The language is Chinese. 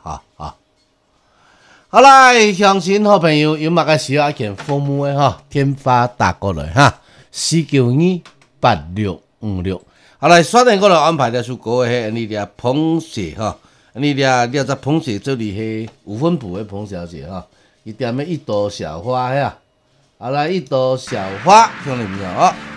好啦，乡亲好朋友，有马个小阿健父母的哈，天发打过来哈，4928656。好来，刷电过来安排的是各位你俩彭姐哈，你俩在彭姐这里嘿5分埔的彭小姐哈，伊踮咧一朵小花呀，好来一朵小花，兄弟们啊。